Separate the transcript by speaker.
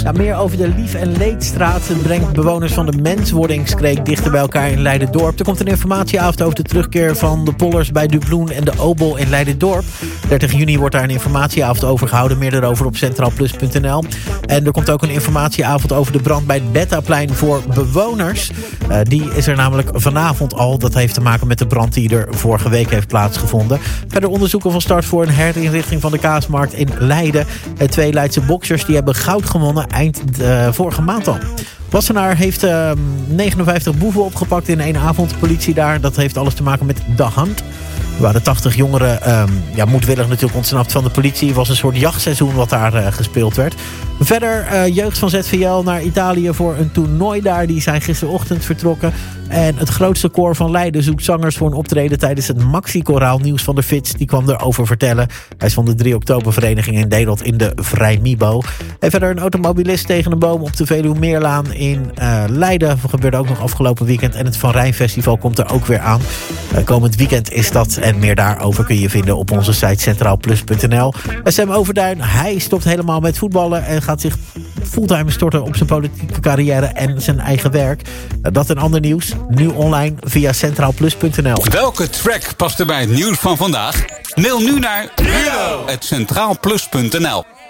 Speaker 1: Ja, meer over de Lief- en Leedstraat. Het brengt bewoners van de Menswordingskreek dichter bij elkaar in Leiden-Dorp. Er komt een informatieavond over de terugkeer van de pollers bij Dubloen en de Obel in Leiden-Dorp. 30 juni wordt daar een informatieavond over gehouden. Meer daarover op centraalplus.nl. En er komt ook een informatieavond over de brand bij het Bettaplein voor bewoners. Die is er namelijk vanavond al. Dat heeft te maken met de brand die er vorige week heeft plaatsgevonden. Verder onderzoeken van start voor een herinrichting van de Kaasmarkt in Leiden. 2 Leidse boksers die hebben goud gewonnen eind vorige maand al. Wassenaar heeft 59 boeven opgepakt in 1 avond. De politie daar, dat heeft alles te maken met de hand. Er waren 80 jongeren moedwillig natuurlijk ontsnapt van de politie. Het was een soort jachtseizoen wat daar gespeeld werd. Verder jeugd van ZVL naar Italië voor een toernooi daar. Die zijn gisterochtend vertrokken. En het grootste koor van Leiden zoekt zangers voor een optreden tijdens het Maxi-koraal. Nieuws van der Fits, die kwam erover vertellen. Hij is van de 3 oktobervereniging en deed dat in de Vrijmibo. En verder een automobilist tegen een boom op de Veluwemeerlaan in Leiden. Dat gebeurde ook nog afgelopen weekend. En het Van Rijn Festival komt er ook weer aan. Komend weekend is dat. En meer daarover kun je vinden op onze site centraalplus.nl. Sam Overduin, hij stopt helemaal met voetballen en gaat zich fulltime storten op zijn politieke carrière en zijn eigen werk. Dat en ander nieuws, nu online via centraalplus.nl.
Speaker 2: Welke track past er bij het nieuws van vandaag? Mail nu naar centraalplus.nl.